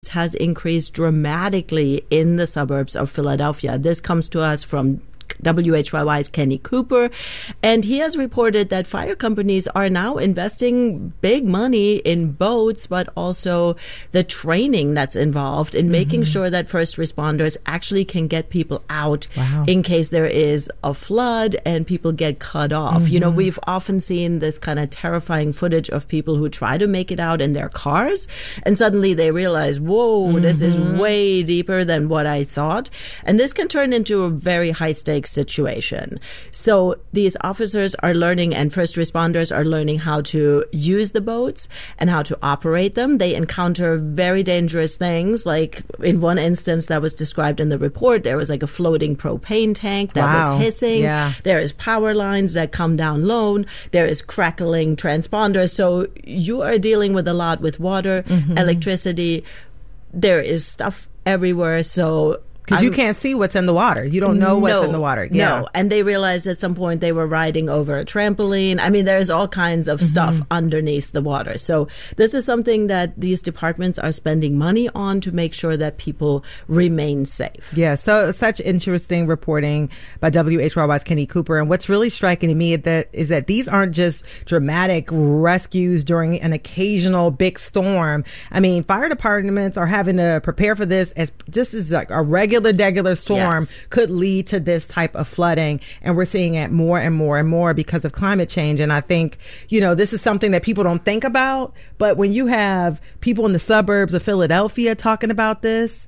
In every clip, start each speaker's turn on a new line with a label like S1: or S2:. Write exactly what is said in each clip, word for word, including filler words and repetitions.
S1: waste has increased dramatically in the suburbs of Philadelphia. This comes to us from W H Y Y's Kenny Cooper, and he has reported that fire companies are now investing big money in boats, but also the training that's involved in mm-hmm. making sure that first responders actually can get people out wow. in case there is a flood and people get cut off. Mm-hmm. You know, we've often seen this kind of terrifying footage of people who try to make it out in their cars, and suddenly they realize, whoa, mm-hmm. this is way deeper than what I thought. And this can turn into a very high-stakes situation. So these officers are learning, and first responders are learning how to use the boats and how to operate them. They encounter very dangerous things. Like in one instance that was described in the report, there was like a floating propane tank that
S2: wow.
S1: was hissing.
S2: Yeah.
S1: There is power lines that come down low. There is crackling transponders. So you are dealing with a lot with water, mm-hmm. electricity. There is stuff everywhere. So
S2: because you can't see what's in the water. You don't know what's
S1: no,
S2: in the water. Yeah.
S1: No. And they realized at some point they were riding over a trampoline. I mean, there's all kinds of mm-hmm. stuff underneath the water. So this is something that these departments are spending money on to make sure that people remain safe.
S2: Yeah. So such interesting reporting by W H Y Y's Kenny Cooper. And what's really striking to me is that, is that these aren't just dramatic rescues during an occasional big storm. I mean, fire departments are having to prepare for this as just as like a regular The regular storm
S1: yes.
S2: could lead to this type of flooding. And we're seeing it more and more and more because of climate change. And I think, you know, this is something that people don't think about. But when you have people in the suburbs of Philadelphia talking about this,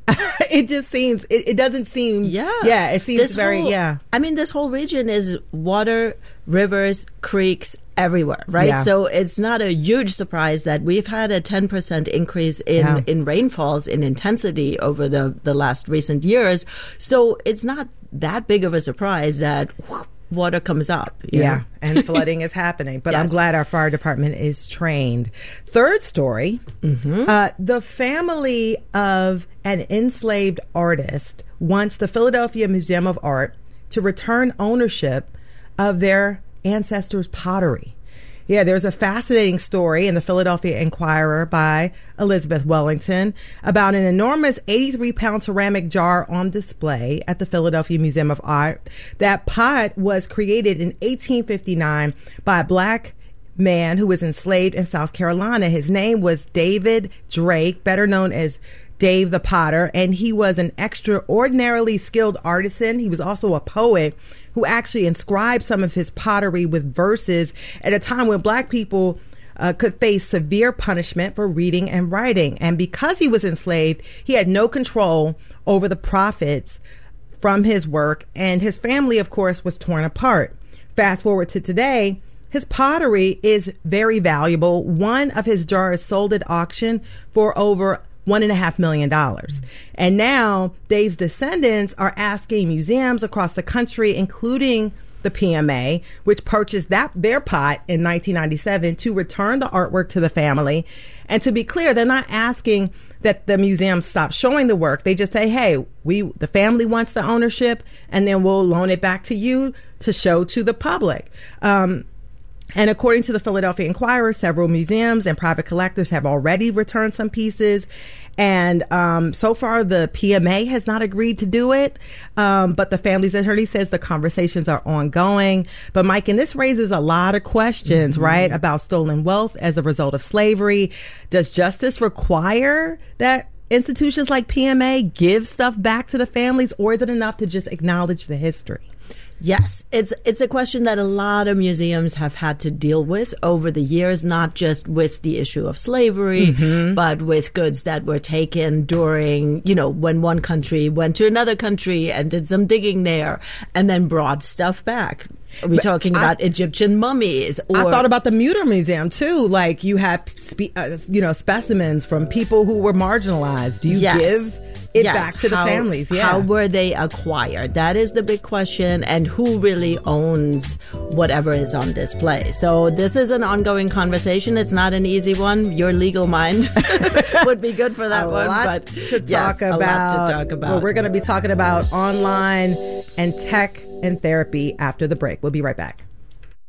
S2: it just seems, it, it doesn't seem,
S1: yeah,
S2: yeah, it seems
S1: this
S2: very,
S1: whole,
S2: yeah.
S1: I mean, this whole region is water, rivers, creeks, everywhere, right?
S2: Yeah.
S1: So it's not a huge surprise that we've had a ten percent increase in,
S2: yeah.
S1: in rainfalls in intensity over the, the last recent years. So it's not that big of a surprise that whoop, water comes up.
S2: Yeah,
S1: know?
S2: and flooding is happening. But
S1: yes.
S2: I'm glad our fire department is trained. Third story, mm-hmm. uh, the family of an enslaved artist wants the Philadelphia Museum of Art to return ownership of their ancestors' pottery. Yeah, there's a fascinating story in the Philadelphia Inquirer by Elizabeth Wellington about an enormous eighty-three pound ceramic jar on display at the Philadelphia Museum of Art. That pot was created in eighteen fifty-nine by a black man who was enslaved in South Carolina. His name was David Drake, better known as Dave the Potter, and he was an extraordinarily skilled artisan. He was also a poet who actually inscribed some of his pottery with verses at a time when black people uh, could face severe punishment for reading and writing. And because he was enslaved, he had no control over the profits from his work, and his family, of course, was torn apart. Fast forward to today, his pottery is very valuable. One of his jars sold at auction for over one and a half million dollars. And now Dave's descendants are asking museums across the country, including the P M A, which purchased that their pot in nineteen ninety-seven, to return the artwork to the family. And to be clear, they're not asking that the museum stop showing the work. They just say, hey, we the family wants the ownership, and then we'll loan it back to you to show to the public. Um, And according to the Philadelphia Inquirer, several museums and private collectors have already returned some pieces. And um, so far, the P M A has not agreed to do it. Um, but the family's attorney says the conversations are ongoing. But Mike, and this raises a lot of questions, mm-hmm. right, about stolen wealth as a result of slavery. Does justice require that institutions like P M A give stuff back to the families, or is it enough to just acknowledge the history?
S1: Yes, it's it's a question that a lot of museums have had to deal with over the years, not just with the issue of slavery, mm-hmm. but with goods that were taken during, you know, when one country went to another country and did some digging there and then brought stuff back. Are we but talking about I, Egyptian mummies? Or,
S2: I thought about the Mutter Museum, too. Like, you have, spe- uh, you know, specimens from people who were marginalized. Do you
S1: yes.
S2: give it
S1: yes.
S2: back to
S1: how,
S2: the families? Yeah.
S1: How were they acquired? That is the big question. And who really owns whatever is on display? So this is an ongoing conversation. It's not an easy one. Your legal mind would be good for that
S2: a
S1: one.
S2: Lot
S1: but
S2: to talk
S1: yes,
S2: about.
S1: A lot to talk about.
S2: Well, we're going to be talking about online and tech and therapy after the break. We'll be right back.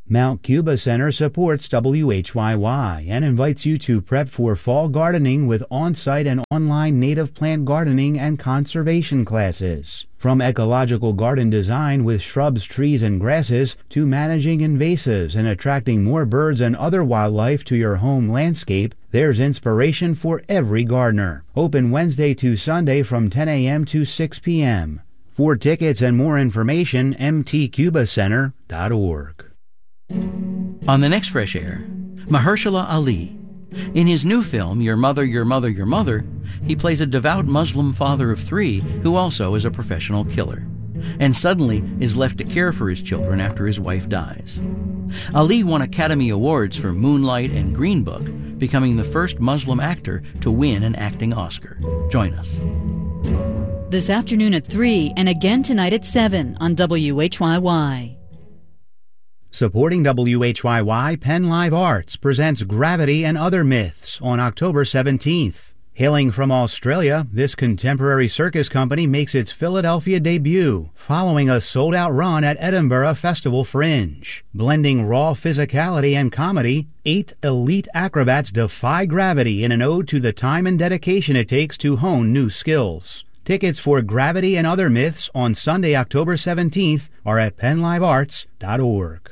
S3: Mount Cuba Center supports W H Y Y and invites you to prep for fall gardening with on-site and online native plant gardening and conservation classes. From ecological garden design with shrubs, trees, and grasses to managing invasives and attracting more birds and other wildlife to your home landscape, there's inspiration for every gardener. Open Wednesday to Sunday from ten a.m. to six p.m. For tickets and more information, m t cuba center dot org.
S4: On the next Fresh Air, Mahershala Ali. In his new film, Your Mother, Your Mother, Your Mother, he plays a devout Muslim father of three who also is a professional killer, and suddenly is left to care for his children after his wife dies. Ali won Academy Awards for Moonlight and Green Book, becoming the first Muslim actor to win an acting Oscar. Join us.
S5: This afternoon at three and again tonight at seven on W H Y Y.
S3: Supporting W H Y Y, Penn Live Arts presents Gravity and Other Myths on October seventeenth. Hailing from Australia, this contemporary circus company makes its Philadelphia debut, following a sold-out run at Edinburgh Festival Fringe. Blending raw physicality and comedy, eight elite acrobats defy gravity in an ode to the time and dedication it takes to hone new skills. Tickets for Gravity and Other Myths on Sunday, October seventeenth are at penn live arts dot org.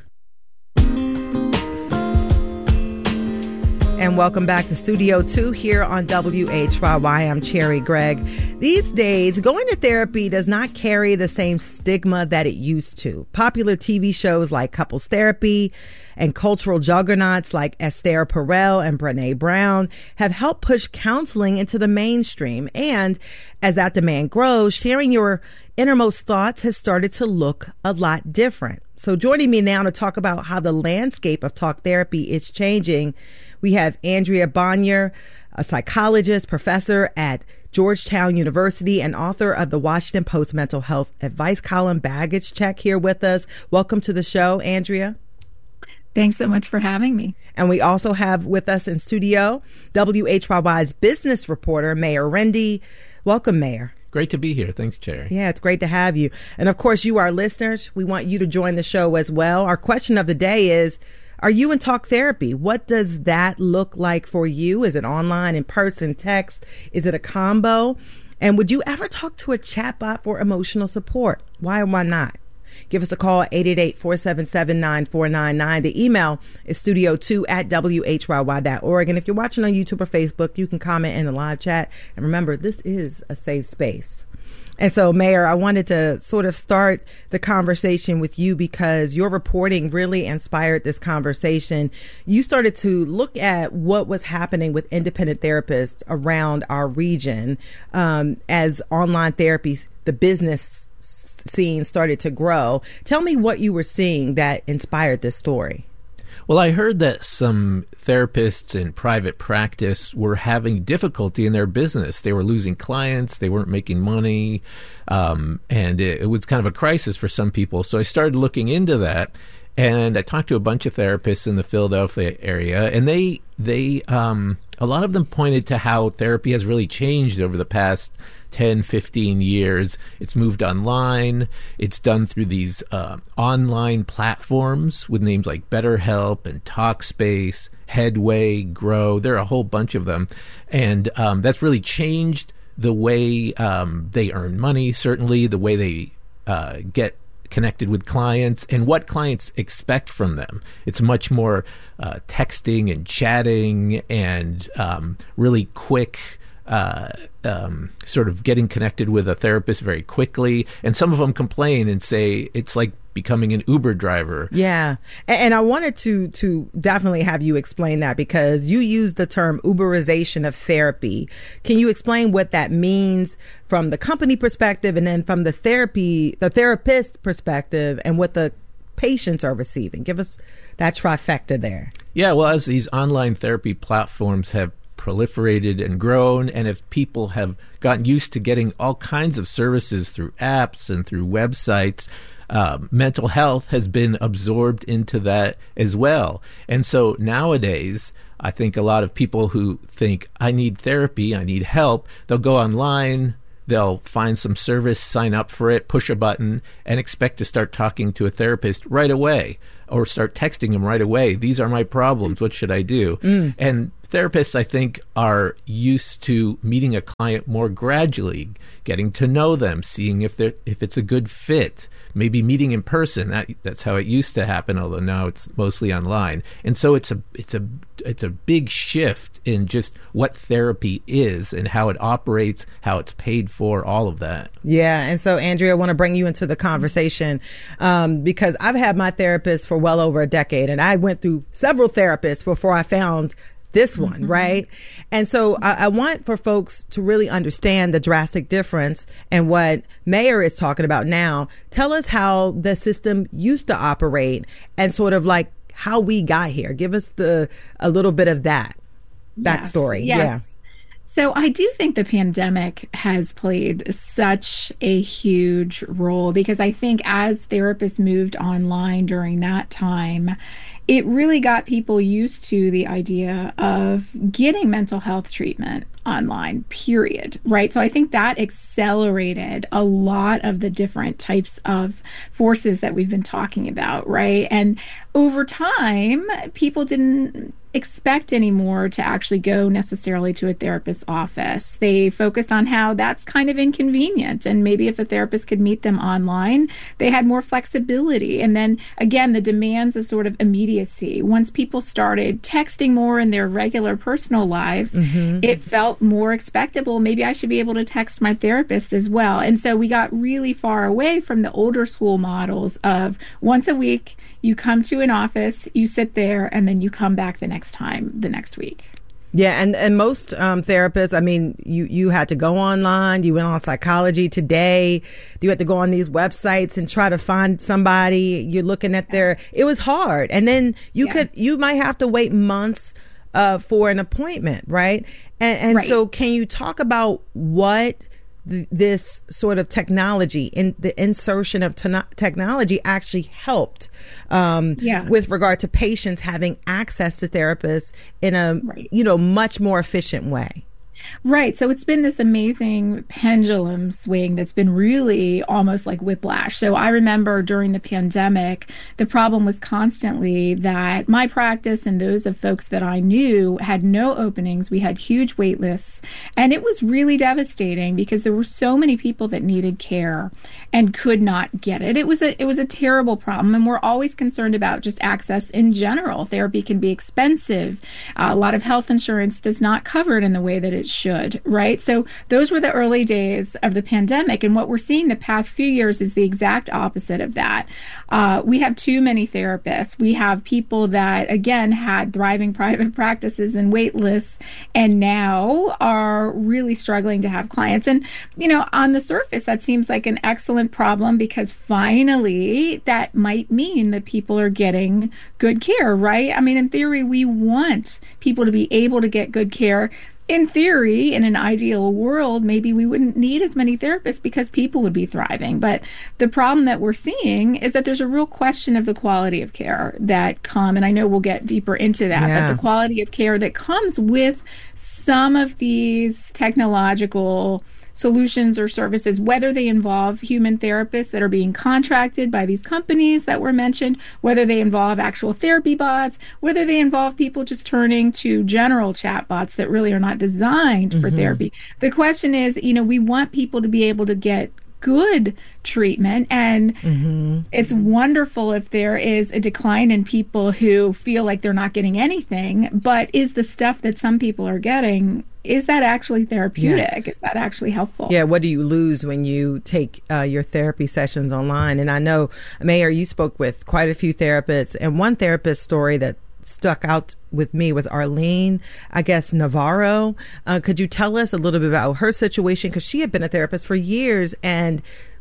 S2: And welcome back to Studio two here on W H Y Y. I'm Cherry Gregg. These days, going to therapy does not carry the same stigma that it used to. Popular T V shows like Couples Therapy and cultural juggernauts like Esther Perel and Brené Brown have helped push counseling into the mainstream. And as that demand grows, sharing your innermost thoughts has started to look a lot different. So joining me now to talk about how the landscape of talk therapy is changing, we have Andrea Bonier, a psychologist, professor at Georgetown University, and author of the Washington Post mental health advice column, Baggage Check, here with us. Welcome to the show, Andrea.
S6: Thanks so much for having me.
S2: And we also have with us in studio W H Y Y's business reporter, Meir Rendi. Welcome, Meir.
S7: Great to be here. Thanks, Cherry.
S2: Yeah, it's great to have you. And of course, you, our listeners, we want you to join the show as well. Our question of the day is, are you in talk therapy? What does that look like for you? Is it online, in person, text? Is it a combo? And would you ever talk to a chatbot for emotional support? Why or why not? Give us a call, eight eight eight, four seven seven, nine four nine nine. The email is studio two at w h y y dot org. And if you're watching on YouTube or Facebook, you can comment in the live chat. And remember, this is a safe space. And so, Meir, I wanted to sort of start the conversation with you because your reporting really inspired this conversation. You started to look at what was happening with independent therapists around our region um, as online therapy, the business scene started to grow. Tell me what you were seeing that inspired this story.
S7: Well, I heard that some therapists in private practice were having difficulty in their business. They were losing clients, they weren't making money, um, and it, it was kind of a crisis for some people. So I started looking into that, and I talked to a bunch of therapists in the Philadelphia area, and they, they um, a lot of them pointed to how therapy has really changed over the past ten, fifteen years. It's moved online. It's done through these uh, online platforms with names like BetterHelp and Talkspace, Headway, Grow. There are a whole bunch of them. And um, that's really changed the way um, they earn money, certainly the way they uh, get connected with clients and what clients expect from them. It's much more uh, texting and chatting and um, really quick Uh, um, sort of getting connected with a therapist very quickly. And some of them complain and say it's like becoming an Uber driver.
S2: Yeah. And, and I wanted to to definitely have you explain that because you used the term Uberization of therapy. Can you explain what that means from the company perspective and then from the therapy, the therapist perspective and what the patients are receiving? Give us that trifecta there.
S7: Yeah, well, as these online therapy platforms have proliferated and grown, and if people have gotten used to getting all kinds of services through apps and through websites, uh, mental health has been absorbed into that as well. And so nowadays, I think a lot of people who think, I need therapy, I need help, they'll go online, they'll find some service, sign up for it, push a button, and expect to start talking to a therapist right away. or start texting them right away. These are my problems. What should I do? Mm. And therapists, I think, are used to meeting a client more gradually, getting to know them, seeing if they're if it's a good fit, maybe meeting in person. That, that's how it used to happen, although now it's mostly online. And so it's a it's a it's a big shift in just what therapy is and how it operates, how it's paid for, all of that.
S2: Yeah, and so Andrea, I want to bring you into the conversation um, because I've had my therapist for well over a decade, and I went through several therapists before I found this one, mm-hmm. right? And so I, I want for folks to really understand the drastic difference and what Mayor is talking about now. Tell us how the system used to operate and sort of like how we got here. Give us the a little bit of that backstory.
S6: Yes, yes.
S2: Yeah.
S6: So I do think the pandemic has played such a huge role because I think as therapists moved online during that time, it really got people used to the idea of getting mental health treatment online, period, right? So I think that accelerated a lot of the different types of forces that we've been talking about, right? And over time, people didn't expect anymore to actually go necessarily to a therapist's office. They focused on how that's kind of inconvenient. And maybe if a therapist could meet them online, they had more flexibility. And then again, the demands of sort of immediacy. Once people started texting more in their regular personal lives, mm-hmm. it felt more expectable. Maybe I should be able to text my therapist as well. And so we got really far away from the older school models of once a week, you come to an office, you sit there, and then you come back the next time the next week.
S2: Yeah, and, and most um, therapists, I mean, you, you had to go online, you went on Psychology Today, you had to go on these websites and try to find somebody, you're looking at their, it was hard. And then you yeah. could, you might have to wait months uh, for an appointment, right? And, and right. so can you talk about what th- this sort of technology, in the insertion of te- technology actually helped um, yeah. with regard to patients having access to therapists in a, right. you know, much more efficient way?
S6: Right. So it's been this amazing pendulum swing that's been really almost like whiplash. So I remember during the pandemic, the problem was constantly that my practice and those of folks that I knew had no openings. We had huge wait lists. And it was really devastating because there were so many people that needed care and could not get it. It was a it was a terrible problem. And we're always concerned about just access in general. Therapy can be expensive. Uh, a lot of health insurance does not cover it in the way that it should, right? So those were the early days of the pandemic. And what we're seeing the past few years is the exact opposite of that. Uh, we have too many therapists. We have people that, again, had thriving private practices and wait lists and now are really struggling to have clients. And, you know, on the surface, that seems like an excellent problem because finally that might mean that people are getting good care, right? I mean, in theory, we want people to be able to get good care. In theory, in an ideal world, maybe we wouldn't need as many therapists because people would be thriving. But the problem that we're seeing is that there's a real question of the quality of care that come, and I know we'll get deeper into that, yeah. but the quality of care that comes with some of these technological solutions or services, whether they involve human therapists that are being contracted by these companies that were mentioned, whether they involve actual therapy bots, whether they involve people just turning to general chat bots that really are not designed for mm-hmm. therapy. The question is, you know, we want people to be able to get good treatment, and mm-hmm. it's wonderful if there is a decline in people who feel like they're not getting anything, but is the stuff that some people are getting, is that actually therapeutic? Yeah. Is that actually helpful?
S2: Yeah, what do you lose when you take uh, your therapy sessions online? And I know, Mayor, you spoke with quite a few therapists, and one therapist story that stuck out with me with Arlene, I guess, Navarro. Uh, could you tell us a little bit about her situation? Because she had been a therapist for years and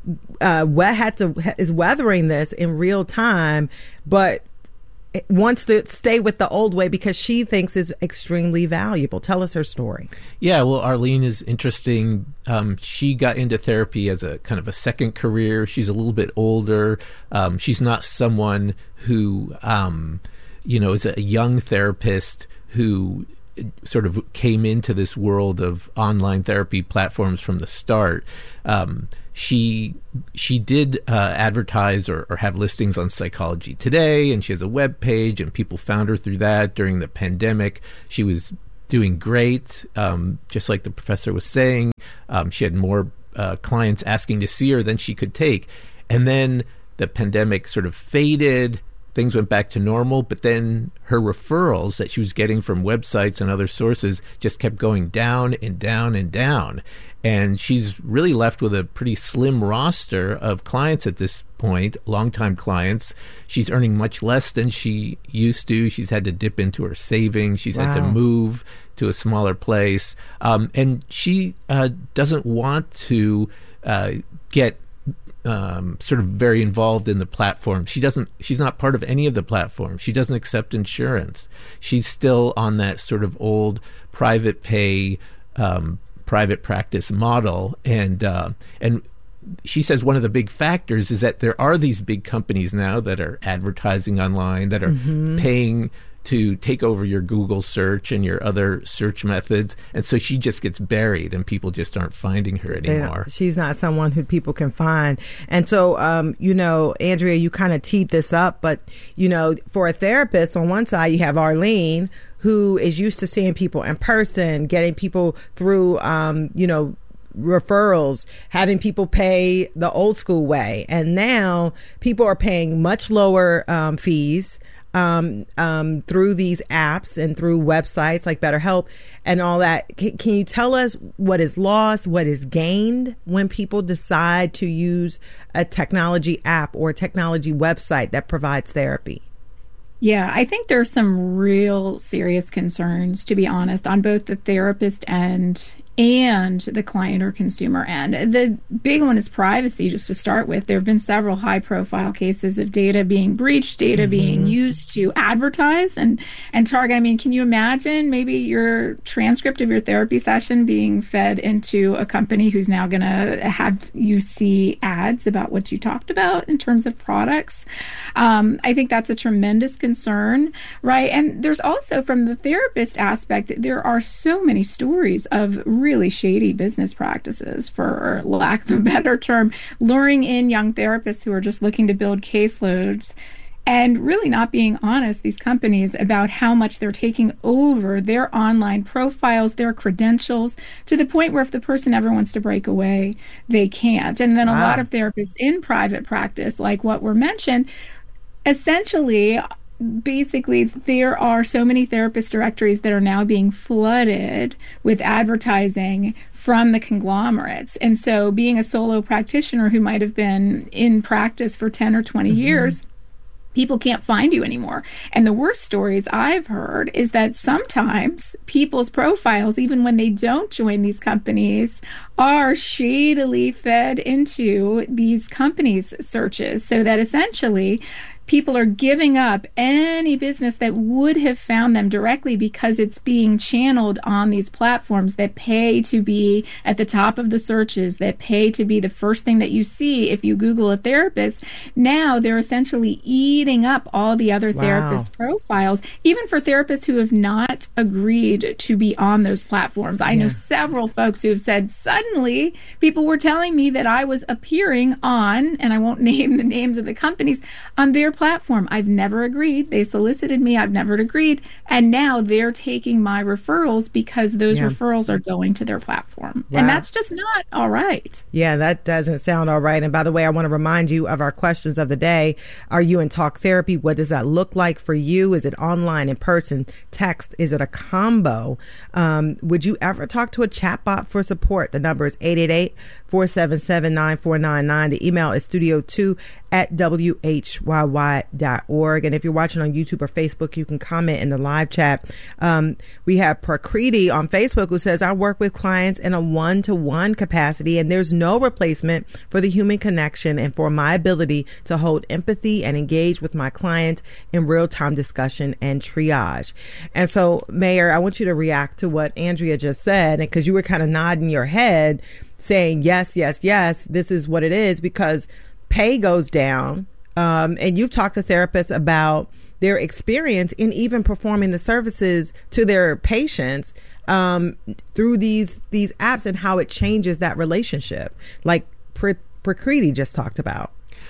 S2: uh, had to is weathering this in real time, but wants to stay with the old way because she thinks it's extremely valuable. Tell us her story.
S7: Yeah, well, Arlene is interesting. Um, she got into therapy as a kind of a second career. She's a little bit older. Um, she's not someone who... Um, you know, is a young therapist who sort of came into this world of online therapy platforms from the start. Um, she she did uh, advertise or, or have listings on Psychology Today, and she has a web page, and people found her through that during the pandemic. She was doing great, um, just like the professor was saying. Um, she had more uh, clients asking to see her than she could take. And then the pandemic sort of faded. Things went back to normal, but then her referrals that she was getting from websites and other sources just kept going down and down and down. And she's really left with a pretty slim roster of clients at this point, longtime clients. She's earning much less than she used to. She's had to dip into her savings. She's wow. had to move to a smaller place. Um, and she uh, doesn't want to uh, get Um, sort of very involved in the platform. She doesn't, she's not part of any of the platforms. She doesn't accept insurance. She's still on that sort of old private pay, um, private practice model. And, uh, and she says one of the big factors is that there are these big companies now that are advertising online, that are mm-hmm. paying to take over your Google search and your other search methods. And so she just gets buried and people just aren't finding her anymore.
S2: She's not someone who people can find. And so, um, you know, Andrea, you kind of teed this up, but, you know, for a therapist, on one side, you have Arlene, who is used to seeing people in person, getting people through, um, you know, referrals, having people pay the old school way. And now people are paying much lower um, fees Um, um, through these apps and through websites like BetterHelp and all that. C- can you tell us what is lost, what is gained when people decide to use a technology app or a technology website that provides therapy?
S6: Yeah, I think there's some real serious concerns, to be honest, on both the therapist end and the client or consumer end. The big one is privacy, just to start with. There have been several high-profile cases of data being breached, data mm-hmm. being used to advertise and, and target. I mean, can you imagine maybe your transcript of your therapy session being fed into a company who's now going to have you see ads about what you talked about in terms of products? Um, I think that's a tremendous concern, right? And there's also, from the therapist aspect, there are so many stories of really shady business practices, for lack of a better term, luring in young therapists who are just looking to build caseloads and really not being honest, these companies, about how much they're taking over their online profiles, their credentials, to the point where if the person ever wants to break away, they can't. And then a wow. lot of therapists in private practice, like what were mentioned, essentially, basically, there are so many therapist directories that are now being flooded with advertising from the conglomerates. And so being a solo practitioner who might have been in practice for ten or twenty mm-hmm. years, people can't find you anymore. And the worst stories I've heard is that sometimes people's profiles, even when they don't join these companies, are shadily fed into these companies' searches, so that essentially people are giving up any business that would have found them directly because it's being channeled on these platforms that pay to be at the top of the searches, that pay to be the first thing that you see if you Google a therapist. Now they're essentially eating up all the other wow. therapist profiles, even for therapists who have not agreed to be on those platforms. I yeah. know several folks who have said, suddenly people were telling me that I was appearing on, and I won't name the names of the companies, on their platform. I've never agreed. They solicited me. I've never agreed. And now they're taking my referrals because those yeah. referrals are going to their platform. Wow. And that's just not all right.
S2: Yeah, that doesn't sound all right. And by the way, I want to remind you of our questions of the day. Are you in talk therapy? What does that look like for you? Is it online, in person, text? Is it a combo? Um, would you ever talk to a chatbot for support? The number is eight eight eight, four seven seven, nine four nine nine. The email is studio two at W H Y Y dot org. And if you're watching on YouTube or Facebook, you can comment in the live chat. Um, we have Prakriti on Facebook who says, I work with clients in a one-to-one capacity, and there's no replacement for the human connection and for my ability to hold empathy and engage with my client in real-time discussion and triage. And so, Mayor, I want you to react to what Andrea just said, because you were kind of nodding your head saying, yes, yes, yes, this is what it is, because pay goes down. Um, and you've talked to therapists about their experience in even performing the services to their patients um, through these these apps and how it changes that relationship. Like Pr- Prakriti just talked about.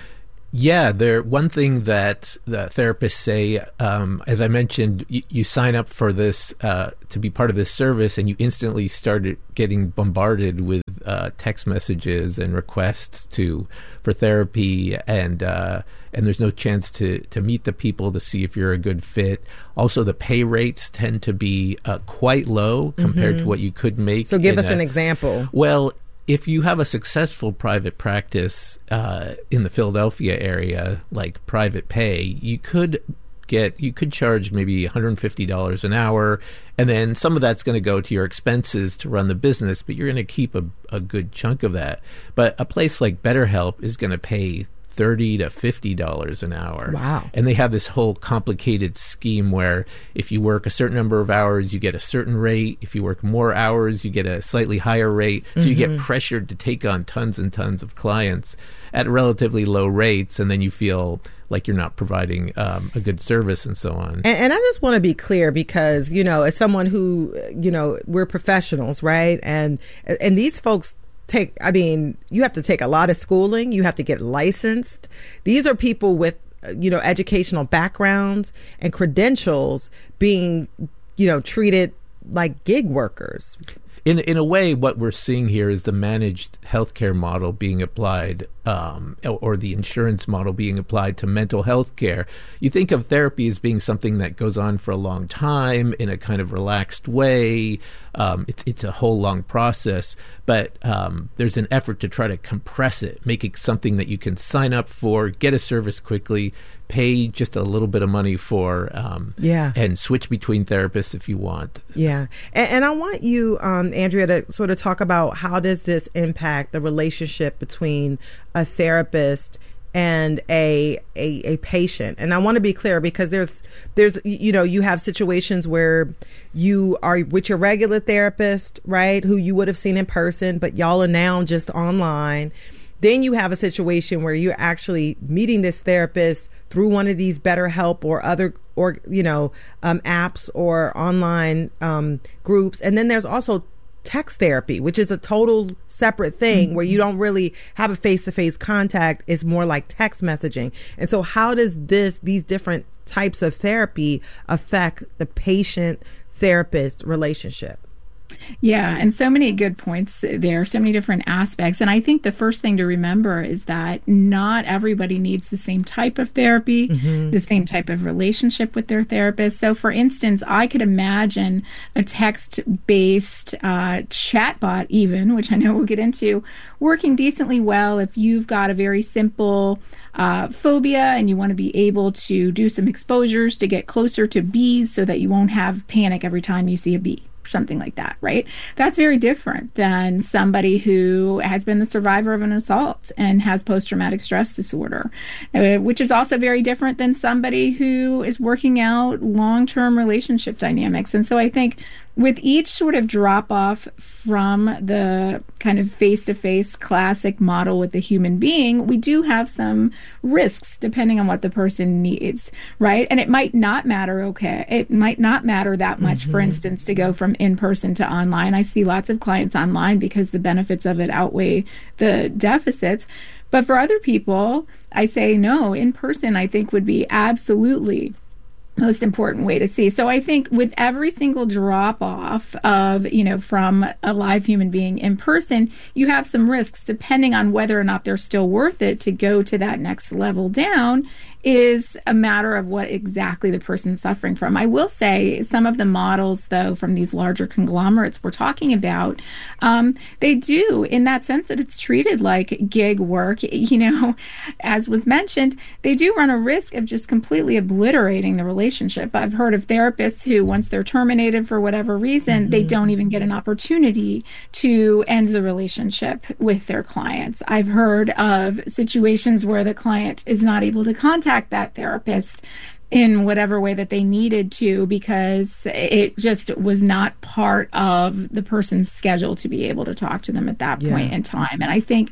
S7: Yeah, there. One thing that the therapists say, um, as I mentioned, you, you sign up for this uh, to be part of this service, and you instantly started getting bombarded with uh, text messages and requests to for therapy, and uh, and there's no chance to to meet the people to see if you're a good fit. Also, the pay rates tend to be uh, quite low compared mm-hmm. to what you could make.
S2: So, give us
S7: a,
S2: an example.
S7: Well. If you have a successful private practice uh, in the Philadelphia area, like private pay, you could get you could charge maybe one hundred fifty dollars an hour, and then some of that's going to go to your expenses to run the business, but you're going to keep a, a good chunk of that. But a place like BetterHelp is going to pay thirty to fifty dollars an hour.
S2: Wow.
S7: And they have this whole complicated scheme where if you work a certain number of hours, you get a certain rate. If you work more hours, you get a slightly higher rate. So mm-hmm. you get pressured to take on tons and tons of clients at relatively low rates, and then you feel like you're not providing um, a good service and so on.
S2: And, and I just want to be clear because, you know, as someone who, you know, we're professionals, right? And and these folks take, I mean, you have to take a lot of schooling. You have to get licensed. These are people with, you know, educational backgrounds and credentials being, you know, treated like gig workers.
S7: In in a way, what we're seeing here is the managed healthcare model being applied, um, or the insurance model being applied to mental health care. You think of therapy as being something that goes on for a long time in a kind of relaxed way. Um, it's it's a whole long process, but um, there's an effort to try to compress it, make it something that you can sign up for, get a service quickly, pay just a little bit of money for, um,
S2: yeah,
S7: and switch between therapists if you want.
S2: Yeah, and, and I want you, um, Andrea, to sort of talk about how does this impact the relationship between a therapist and a, a a patient. And I want to be clear because there's there's you know you have situations where you are with your regular therapist, right, who you would have seen in person, but y'all are now just online. Then you have a situation where you're actually meeting this therapist through one of these BetterHelp or other, or you know, um, apps or online um, groups. And then there's also text therapy, which is a total separate thing mm-hmm. where you don't really have a face-to-face contact. It's more like text messaging. And so how does this, these different types of therapy affect the patient-therapist relationship?
S6: Yeah, and so many good points there, so many different aspects. And I think the first thing to remember is that not everybody needs the same type of therapy, mm-hmm. the same type of relationship with their therapist. So, for instance, I could imagine a text-based uh, chatbot even, which I know we'll get into, working decently well if you've got a very simple uh, phobia and you want to be able to do some exposures to get closer to bees so that you won't have panic every time you see a bee. Something like that, right? That's very different than somebody who has been the survivor of an assault and has post-traumatic stress disorder, uh, which is also very different than somebody who is working out long-term relationship dynamics. And so I think with each sort of drop off from the kind of face-to-face classic model with the human being, we do have some risks depending on what the person needs, right? And it might not matter, okay, it might not matter that much, mm-hmm. for instance, to go from in-person to online. I see lots of clients online because the benefits of it outweigh the deficits. But for other people, I say no, in person I think would be absolutely most important way to see. So I think with every single drop off of, you know, from a live human being in person, you have some risks depending on whether or not they're still worth it to go to that next level down is a matter of what exactly the person's suffering from. I will say some of the models, though, from these larger conglomerates we're talking about, um, they do in that sense that it's treated like gig work. You know, as was mentioned, they do run a risk of just completely obliterating the relationship. I've heard of therapists who, once they're terminated for whatever reason, mm-hmm. they don't even get an opportunity to end the relationship with their clients. I've heard of situations where the client is not able to contact that therapist in whatever way that they needed to because it just was not part of the person's schedule to be able to talk to them at that point yeah. in time. And I think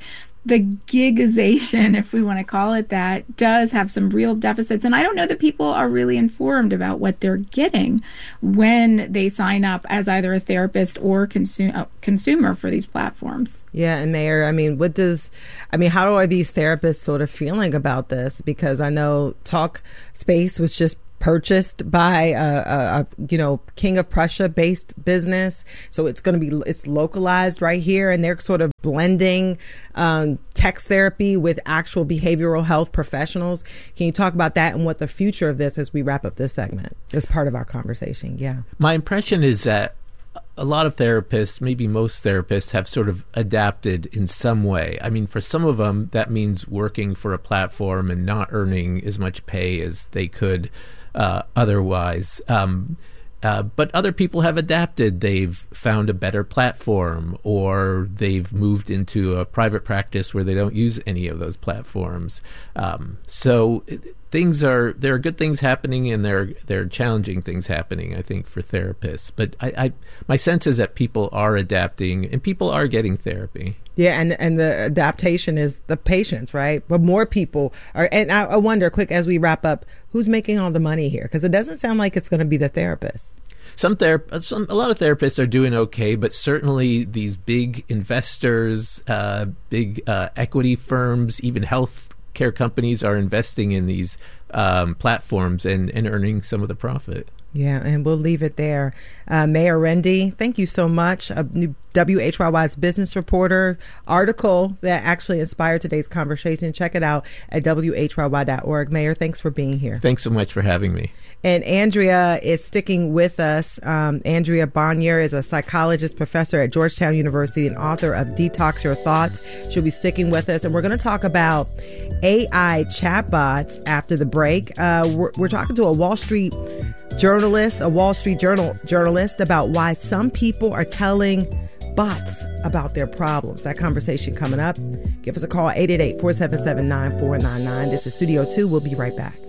S6: the gigization, if we want to call it that, does have some real deficits. And I don't know that people are really informed about what they're getting when they sign up as either a therapist or consu- uh, consumer for these platforms.
S2: Yeah, and Mayor, I mean, what does, I mean, how are these therapists sort of feeling about this? Because I know Talkspace was just purchased by a, a, a you know King of Prussia based business, so it's going to be it's localized right here, and they're sort of blending um, text therapy with actual behavioral health professionals. Can you talk about that and what the future of this as we wrap up this segment as part of our conversation? Yeah,
S7: my impression is that a lot of therapists, maybe most therapists, have sort of adapted in some way. I mean, for some of them, that means working for a platform and not earning as much pay as they could Uh, otherwise. Um, uh, but other people have adapted. They've found a better platform, or they've moved into a private practice where they don't use any of those platforms. Um, so things are, there are good things happening, and there, there are challenging things happening, I think, for therapists. But I, I, my sense is that people are adapting, and people are getting therapy.
S2: Yeah, and, and the adaptation is the patients, right? But more people are, and I, I wonder, quick, as we wrap up, who's making all the money here? Because it doesn't sound like it's going to be the therapists.
S7: Some, ther- some a lot of therapists are doing okay, but certainly these big investors, uh, big uh, equity firms, even health care companies are investing in these um, platforms and, and earning some of the profit.
S2: Yeah, and we'll leave it there. Uh, Mayor Rendy, thank you so much. A new W H Y Y's business reporter article that actually inspired today's conversation. Check it out at W H Y Y dot org. Mayor, thanks for being here.
S7: Thanks so much for having me.
S2: And Andrea is sticking with us. Um, Andrea Bonnier is a psychologist, professor at Georgetown University, and author of Detox Your Thoughts. She'll be sticking with us. And we're going to talk about A I chatbots after the break. Uh, we're, we're talking to a Wall Street journalist, a Wall Street Journal journalist, about why some people are telling bots about their problems. That conversation coming up. Give us a call, eight eight eight, four seven seven, nine four nine nine. This is Studio two. We'll be right back.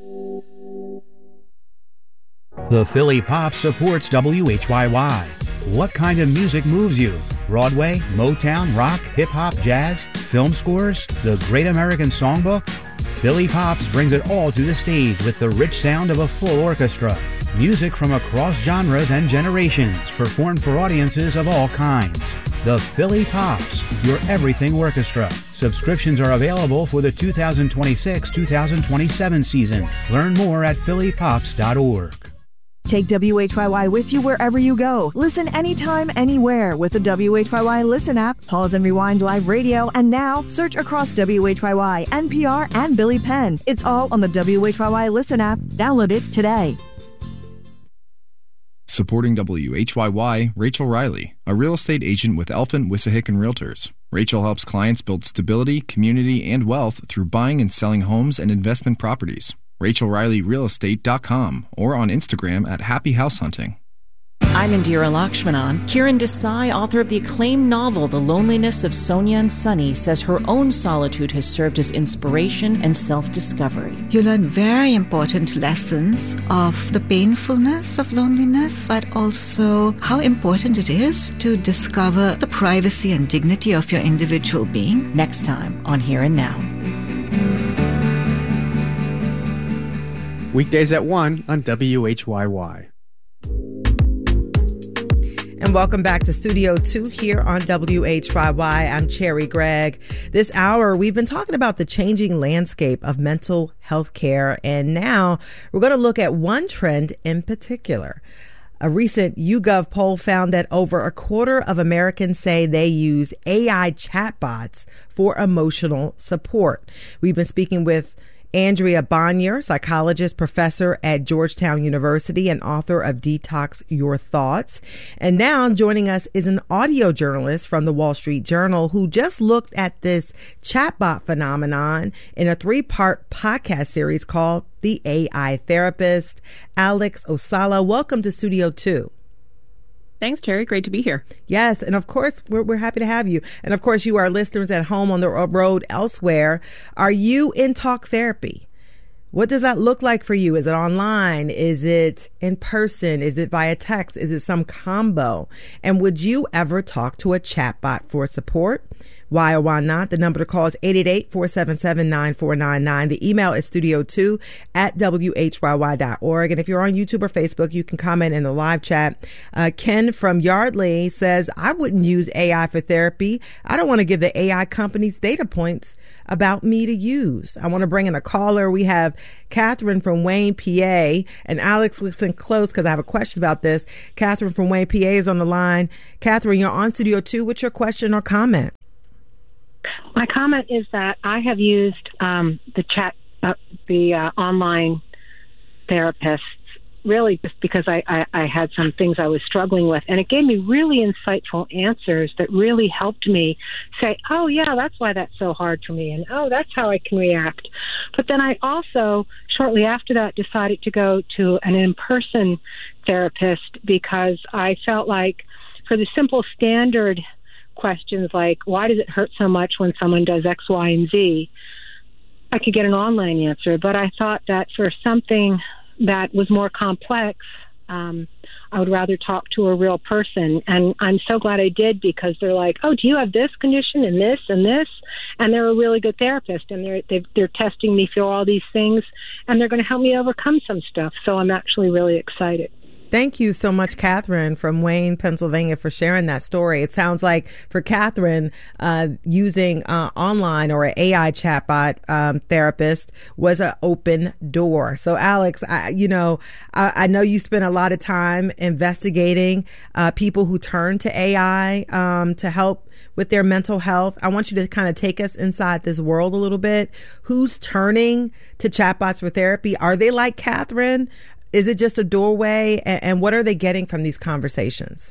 S3: The Philly Pops supports W H Y Y. What kind of music moves you? Broadway, Motown, rock, hip-hop, jazz, film scores, the Great American Songbook? Philly Pops brings it all to the stage with the rich sound of a full orchestra. Music from across genres and generations, performed for audiences of all kinds. The Philly Pops, your everything orchestra. Subscriptions are available for the two thousand twenty-six two thousand twenty-seven season. Learn more at philly pops dot org.
S8: Take W H Y Y with you wherever you go. Listen anytime, anywhere with the W H Y Y Listen app. Pause and rewind live radio. And now, search across W H Y Y, N P R, and Billy Penn. It's all on the W H Y Y Listen app. Download it today.
S9: Supporting W H Y Y, Rachel Riley, a real estate agent with Elfin, Wissahickon Realtors. Rachel helps clients build stability, community, and wealth through buying and selling homes and investment properties. Rachel Riley Real Estate dot com or on Instagram at Happy House Hunting.
S10: I'm Indira Lakshmanan. Kiran Desai, author of the acclaimed novel The Loneliness of Sonia and Sunny, says her own solitude has served as inspiration and self-discovery.
S11: You learn very important lessons of the painfulness of loneliness, but also how important it is to discover the privacy and dignity of your individual being.
S10: Next time on Here and Now.
S12: Weekdays at one on W H Y Y.
S2: And welcome back to Studio two here on W H Y Y. I'm Cherry Gregg. This hour, we've been talking about the changing landscape of mental health care, and now we're going to look at one trend in particular. A recent YouGov poll found that over a quarter of Americans say they use A I chatbots for emotional support. We've been speaking with Andrea Bonnier, psychologist, professor at Georgetown University and author of Detox Your Thoughts. And now joining us is an audio journalist from the Wall Street Journal who just looked at this chatbot phenomenon in a three-part podcast series called The A I Therapist. Alex Osala, welcome to Studio two.
S13: Thanks, Terry. Great to be here.
S2: Yes. And of course, we're, we're happy to have you. And of course, you are listeners at home, on the road, elsewhere. Are you in talk therapy? What does that look like for you? Is it online? Is it in person? Is it via text? Is it some combo? And would you ever talk to a chatbot for support? Why or why not? The number to call is eight eight eight, four seven seven, nine four nine nine. The email is studio two at W H Y Y dot org. And if you're on YouTube or Facebook, you can comment in the live chat. Uh, Ken from Yardley says, I wouldn't use A I for therapy. I don't want to give the A I companies data points about me to use. I want to bring in a caller. We have Catherine from Wayne, P A. And Alex, listen close because I have a question about this. Catherine from Wayne, P A is on the line. Catherine, you're on Studio two. What's your question or comment?
S14: My comment is that I have used um, the chat, uh, the uh, online therapists, really just because I, I, I had some things I was struggling with. And it gave me really insightful answers that really helped me say, oh, yeah, that's why that's so hard for me. And, oh, that's how I can react. But then I also, shortly after that, decided to go to an in-person therapist because I felt like for the simple standard questions like, why does it hurt so much when someone does X, Y, and Z, I could get an online answer. But I thought that for something that was more complex, um, I would rather talk to a real person. And I'm so glad I did because they're like, oh, do you have this condition and this and this? And they're a really good therapist, and they're they've, they're testing me for all these things, and they're going to help me overcome some stuff. So I'm actually really excited.
S2: Thank you so much, Catherine from Wayne, Pennsylvania, for sharing that story. It sounds like for Catherine, uh, using uh, online or an A I chatbot um, therapist was an open door. So, Alex, I, you know, I, I know you spent a lot of time investigating uh, people who turn to A I um, to help with their mental health. I want you to kind of take us inside this world a little bit. Who's turning to chatbots for therapy? Are they like Catherine? Is it just a doorway? And what are they getting from these conversations?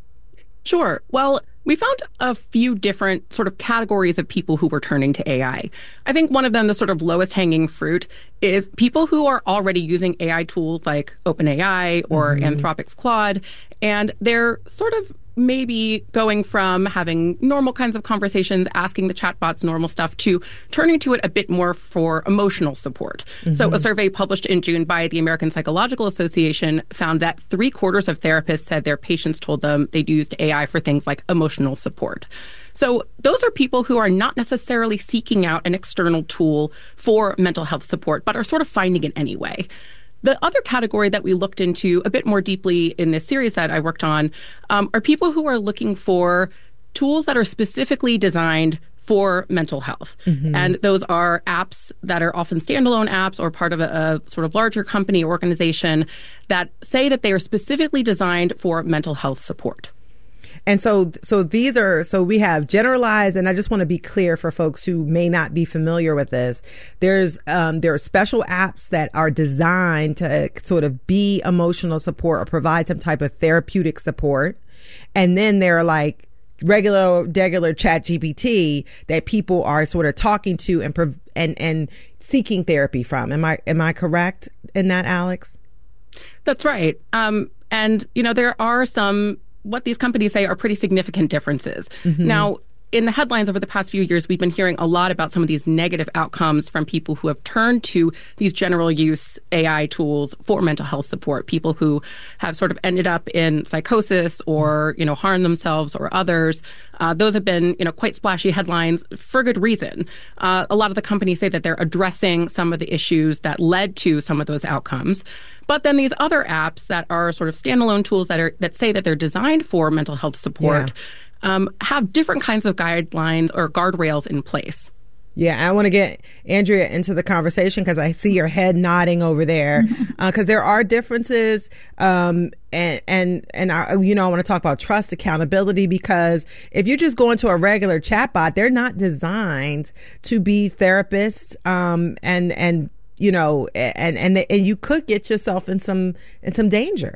S13: Sure. Well, we found a few different sort of categories of people who were turning to A I. I think one of them, the sort of lowest hanging fruit, is people who are already using A I tools like OpenAI or mm-hmm. Anthropic's Claude, and they're sort of maybe going from having normal kinds of conversations, asking the chatbots normal stuff, to turning to it a bit more for emotional support. Mm-hmm. So a survey published in June by the American Psychological Association found that three quarters of therapists said their patients told them they'd used A I for things like emotional support. So those are people who are not necessarily seeking out an external tool for mental health support, but are sort of finding it anyway. The other category that we looked into a bit more deeply in this series that I worked on um, are people who are looking for tools that are specifically designed for mental health. Mm-hmm. And those are apps that are often standalone apps or part of a, a sort of larger company or organization that say that they are specifically designed for mental health support.
S2: And so, so these are, so we have generalized, and I just want to be clear for folks who may not be familiar with this. There's, um, there are special apps that are designed to sort of be emotional support or provide some type of therapeutic support. And then there are like regular, regular Chat G P T that people are sort of talking to and, and, and seeking therapy from. Am I, am I correct in that, Alex?
S13: That's right. Um, and, you know, there are some, what these companies say are pretty significant differences. Mm-hmm. Now, in the headlines over the past few years, we've been hearing a lot about some of these negative outcomes from people who have turned to these general use A I tools for mental health support, people who have sort of ended up in psychosis or, you know, harmed themselves or others. Uh, those have been, you know, quite splashy headlines for good reason. Uh, a lot of the companies say that they're addressing some of the issues that led to some of those outcomes. But then these other apps that are sort of standalone tools that are that say that they're designed for mental health support yeah. um, have different kinds of guidelines or guardrails in place.
S2: Yeah, I want to get Andrea into the conversation because I see your head nodding over there because uh, there are differences. Um, and, and, and I, you know, I want to talk about trust, accountability, because if you just go into a regular chatbot, they're not designed to be therapists. Um, and, and, you know, and, and, and you could get yourself in some, in some danger.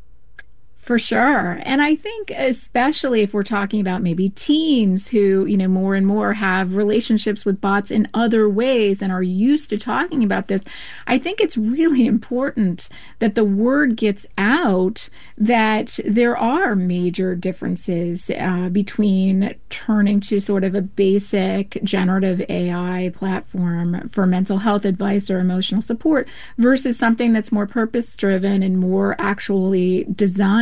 S6: For sure. And I think especially if we're talking about maybe teens who, you know, more and more have relationships with bots in other ways and are used to talking about this, I think it's really important that the word gets out that there are major differences uh, between turning to sort of a basic generative A I platform for mental health advice or emotional support versus something that's more purpose-driven and more actually designed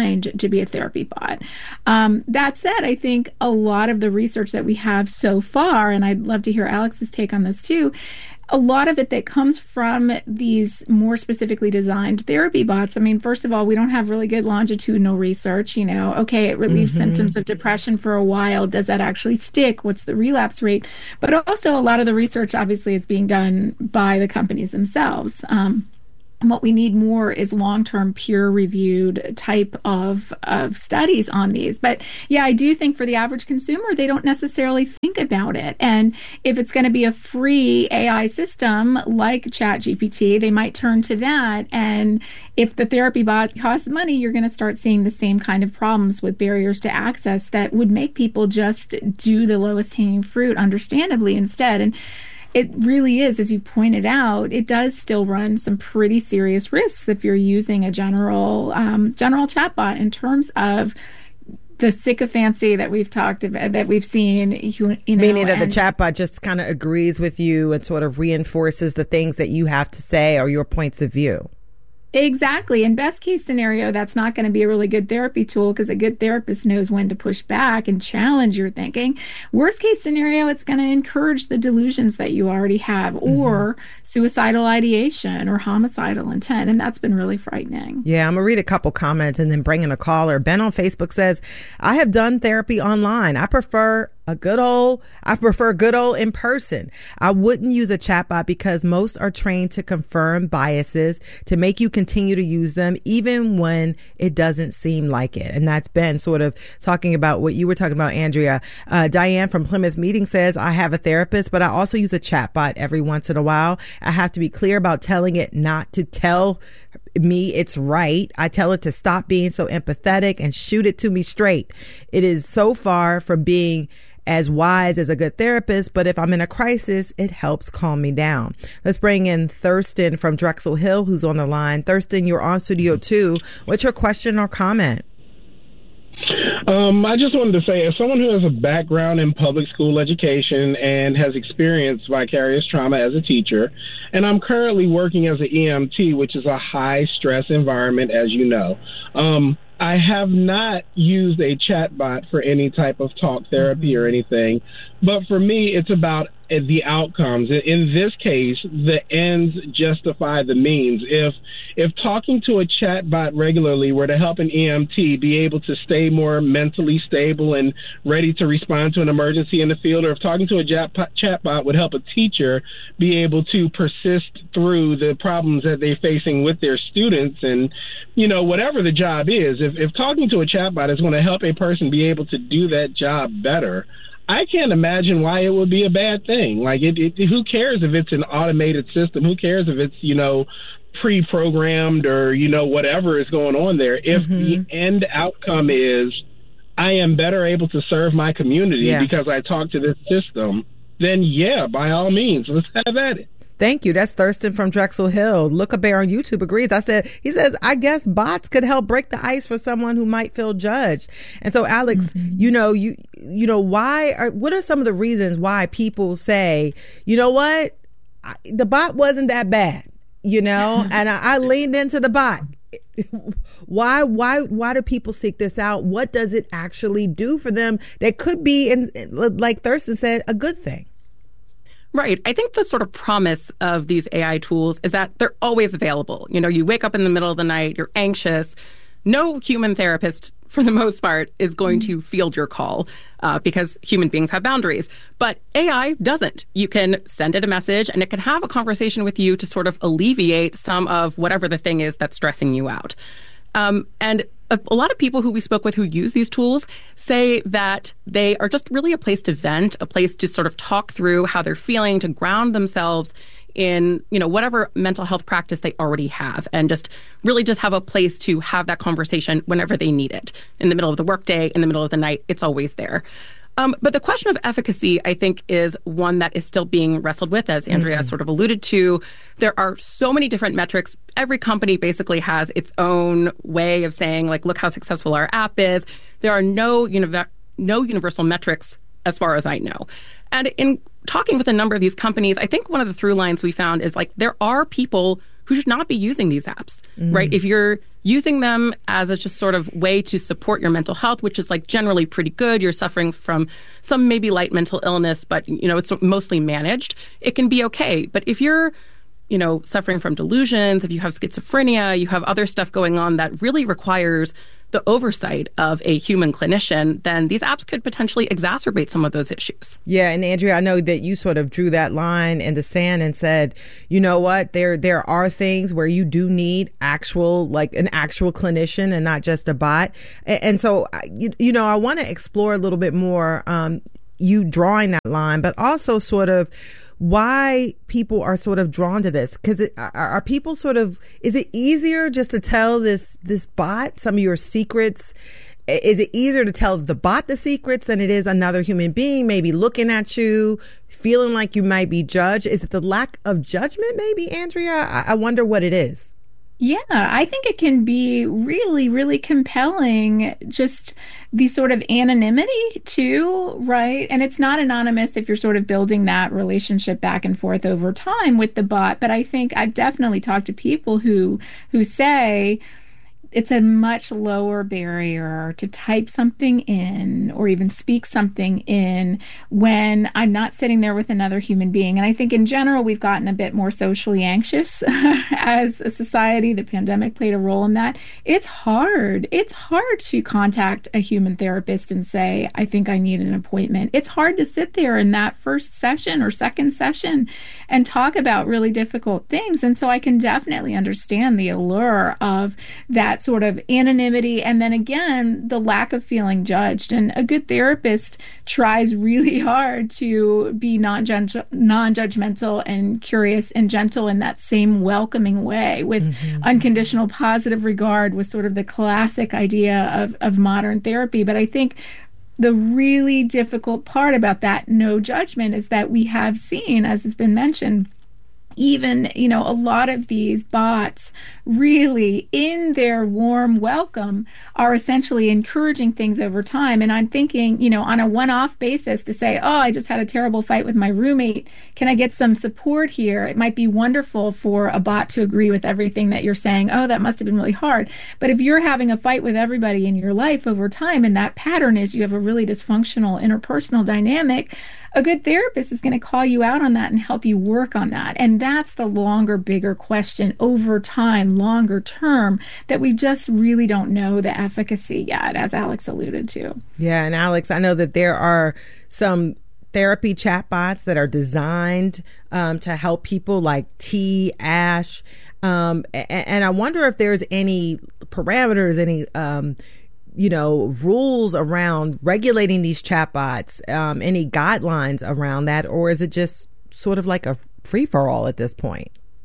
S6: designed to be a therapy bot. Um, that said, I think a lot of the research that we have so far, and I'd love to hear Alex's take on this too, a lot of it that comes from these more specifically designed therapy bots. I mean, first of all, we don't have really good longitudinal research. You know, okay, it relieves mm-hmm. symptoms of depression for a while. Does that actually stick? What's the relapse rate? But also a lot of the research obviously is being done by the companies themselves. Um, And what we need more is long-term peer-reviewed type of, of studies on these. But yeah, I do think for the average consumer, they don't necessarily think about it. And if it's going to be a free A I system like ChatGPT, they might turn to that. And if the therapy bot costs money, you're going to start seeing the same kind of problems with barriers to access that would make people just do the lowest hanging fruit, understandably, instead. And it really is, as you pointed out, it does still run some pretty serious risks if you're using a general um, general chatbot in terms of the sycophancy that we've talked about, that we've seen. You, you know,
S2: meaning that
S6: and,
S2: the chatbot just kind of agrees with you and sort of reinforces the things that you have to say or your points of view.
S6: Exactly. In best case scenario, that's not going to be a really good therapy tool because a good therapist knows when to push back and challenge your thinking. Worst case scenario, it's going to encourage the delusions that you already have or mm-hmm. suicidal ideation or homicidal intent. And that's been really frightening.
S2: Yeah, I'm going to read a couple comments and then bring in a caller. Ben on Facebook says, I have done therapy online. I prefer a good old, I prefer good old in person. I wouldn't use a chatbot because most are trained to confirm biases, to make you continue to use them, even when it doesn't seem like it. And that's Ben sort of talking about what you were talking about, Andrea. Uh, Diane from Plymouth Meeting says, I have a therapist, but I also use a chatbot every once in a while. I have to be clear about telling it not to tell me it's right. I tell it to stop being so empathetic and shoot it to me straight. It is so far from being as wise as a good therapist, but if I'm in a crisis, it helps calm me down. Let's bring in Thurston from Drexel Hill, who's on the line. Thurston, you're on Studio two. What's your question or comment?
S15: Um, I just wanted to say, as someone who has a background in public school education and has experienced vicarious trauma as a teacher, and I'm currently working as an E M T, which is a high-stress environment, as you know, um, I have not used a chatbot for any type of talk therapy or anything, but for me, it's about the outcomes. In this case, the ends justify the means. If if talking to a chatbot regularly were to help an E M T be able to stay more mentally stable and ready to respond to an emergency in the field, or if talking to a chatbot would help a teacher be able to persist through the problems that they're facing with their students and, you know, whatever the job is, if, if talking to a chatbot is going to help a person be able to do that job better, I can't imagine why it would be a bad thing. Like, it, it, who cares if it's an automated system? Who cares if it's, you know, pre-programmed or, you know, whatever is going on there? If mm-hmm. the end outcome is I am better able to serve my community yeah. because I talk to this system, then, yeah, by all means, let's have at it.
S2: Thank you. That's Thurston from Drexel Hill. Look a Bear on YouTube agrees. I said, he says, I guess bots could help break the ice for someone who might feel judged. And so, Alex, mm-hmm. you know, you, you know, why are, what are some of the reasons why people say, you know what, I, the bot wasn't that bad, you know, and I, I leaned into the bot. Why, why, why do people seek this out? What does it actually do for them that could be, in, like Thurston said, a good thing?
S13: Right. I think the sort of promise of these A I tools is that they're always available. You know, you wake up in the middle of the night, you're anxious. No human therapist, for the most part, is going to field your call uh, because human beings have boundaries. But A I doesn't. You can send it a message and it can have a conversation with you to sort of alleviate some of whatever the thing is that's stressing you out. Um, and a, a lot of people who we spoke with who use these tools say that they are just really a place to vent, a place to sort of talk through how they're feeling, to ground themselves in, you know, whatever mental health practice they already have, and just really just have a place to have that conversation whenever they need it. In the middle of the workday, in the middle of the night, it's always there. Um, but the question of efficacy, I think, is one that is still being wrestled with, as Andrea mm-hmm. sort of alluded to. There are so many different metrics. Every company basically has its own way of saying, like, look how successful our app is. There are no univ- no universal metrics as far as I know. And in talking with a number of these companies, I think one of the through lines we found is, like, there are people who should not be using these apps,
S2: Mm.
S13: right? If you're using them as a just sort of way to support your mental health, which is like generally pretty good, you're suffering from some maybe light mental illness, but, you know, it's mostly managed, it can be okay. But if you're, you know, suffering from delusions, if you have schizophrenia, you have other stuff going on that really requires the oversight of a human clinician, then these apps could potentially exacerbate some of those issues.
S2: Yeah, and Andrea, I know that you sort of drew that line in the sand and said, you know what, there there are things where you do need actual, like an actual clinician and not just a bot. And, and so, you, you know, I want to explore a little bit more um, you drawing that line, but also sort of why people are sort of drawn to this. Because are, are people sort of, is it easier just to tell this this bot some of your secrets? Is it easier to tell the bot the secrets than it is another human being maybe looking at you, feeling like you might be judged? Is it the lack of judgment maybe, Andrea? I, I wonder what it is.
S6: Yeah, I think it can be really, really compelling, just the sort of anonymity too, right? And it's not anonymous if you're sort of building that relationship back and forth over time with the bot. But I think I've definitely talked to people who who say it's a much lower barrier to type something in or even speak something in when I'm not sitting there with another human being. And I think in general, we've gotten a bit more socially anxious as a society. The pandemic played a role in that. It's hard. It's hard to contact a human therapist and say, I think I need an appointment. It's hard to sit there in that first session or second session and talk about really difficult things. And so I can definitely understand the allure of that sort of anonymity, and then again, the lack of feeling judged. And a good therapist tries really hard to be non-judgmental, non-judgmental and curious and gentle in that same welcoming way, with mm-hmm. unconditional positive regard, was sort of the classic idea of, of modern therapy. But I think the really difficult part about that no judgment is that we have seen, as has been mentioned, even, you know, a lot of these bots really in their warm welcome are essentially encouraging things over time. And I'm thinking, you know, on a one-off basis to say, oh, I just had a terrible fight with my roommate. Can I get some support here? It might be wonderful for a bot to agree with everything that you're saying. Oh, that must have been really hard. But if you're having a fight with everybody in your life over time, and that pattern is you have a really dysfunctional interpersonal dynamic, a good therapist is going to call you out on that and help you work on that. And that's the longer, bigger question over time, longer term, that we just really don't know the efficacy yet, as Alex alluded to.
S2: Yeah, and Alex, I know that there are some therapy chatbots that are designed um, to help people, like T, Ash. Um, and, and I wonder if there's any parameters, any um you know, rules around regulating these chatbots, um, any guidelines around that, or is it just sort of like a free-for-all at this point?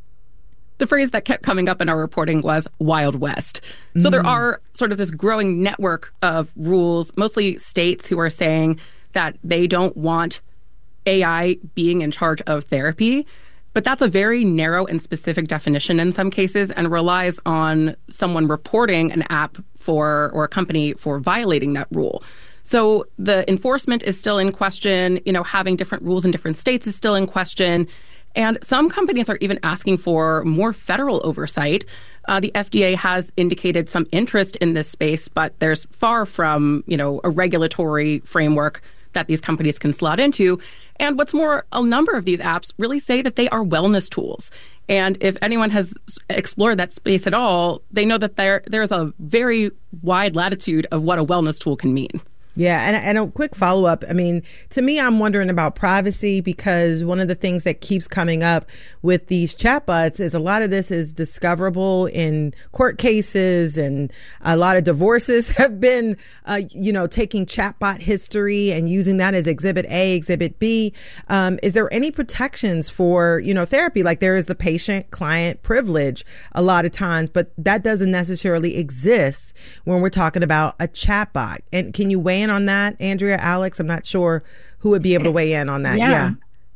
S13: The phrase that kept coming up in our reporting was Wild West. So mm. there are sort of this growing network of rules, mostly states who are saying that they don't want A I being in charge of therapy. But that's a very narrow and specific definition in some cases, and relies on someone reporting an app for or a company for violating that rule. So the enforcement is still in question. You know, having different rules in different states is still in question. And some companies are even asking for more federal oversight. Uh, the F D A has indicated some interest in this space, but there's far from, you know, a regulatory framework that these companies can slot into. And what's more, a number of these apps really say that they are wellness tools. And if anyone has explored that space at all, they know that there there's a very wide latitude of what a wellness tool can mean.
S2: Yeah, and, and a quick follow-up. I mean, to me, I'm wondering about privacy, because one of the things that keeps coming up with these chatbots is a lot of this is discoverable in court cases, and a lot of divorces have been, uh, you know, taking chatbot history and using that as Exhibit A, Exhibit B. Um, is there any protections for, you know, therapy? Like there is the patient-client privilege a lot of times, but that doesn't necessarily exist when we're talking about a chatbot. And can you weigh in on that, Andrea, Alex? I'm not sure who would be able to weigh in on that.
S6: Yeah.
S2: Yeah.